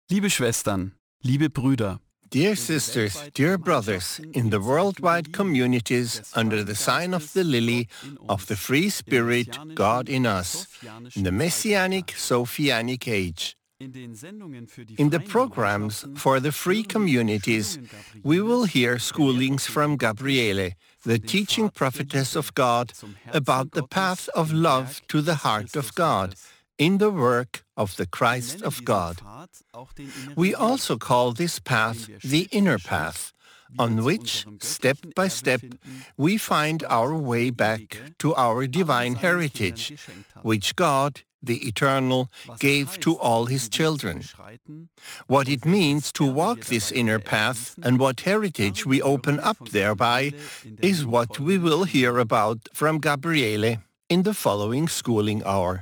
Liebe Schwestern, liebe Brüder, Dear sisters, dear brothers, in the worldwide communities under the sign of the lily of the free spirit, God in us, in the Messianic Sophianic age. In the programs for the free communities, we will hear schoolings from Gabriele, the teaching prophetess of God, about the path of love to the heart of God, in the work of the Christ of God. We also call this path the inner path, on which, step by step, we find our way back to our divine heritage, which God, the Eternal, gave to all his children. What it means to walk this inner path and what heritage we open up thereby is what we will hear about from Gabriele in the following schooling hour.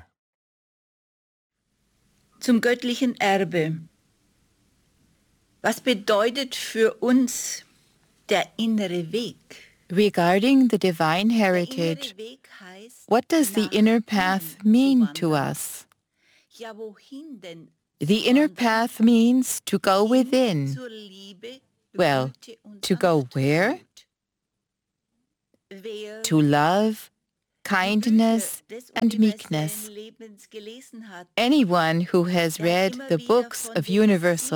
Zum göttlichen Erbe. Was bedeutet für uns der innere Weg? Regarding the divine heritage, what does the inner path mean to us? Ja, wohin denn? The inner path means to go within. Zur Liebe, Well, Güte und to go where? Sanftmut. Wer To love, kindness, die Bücher des and meekness. universellen Lebens gelesen hat, Anyone who has read the books of universal